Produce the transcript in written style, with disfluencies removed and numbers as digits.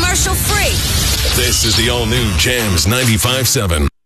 commercial free. This is the all-new Jams 95.7.